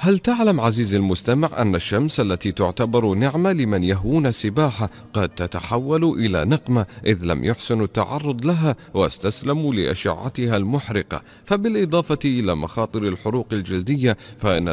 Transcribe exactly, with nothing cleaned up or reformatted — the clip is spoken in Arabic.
هل تعلم عزيزي المستمع أن الشمس التي تعتبر نعمة لمن يهوون السباحة قد تتحول إلى نقمة إذ لم يحسنوا التعرض لها واستسلموا لأشعتها المحرقة؟ فبالإضافة إلى مخاطر الحروق الجلدية، فإن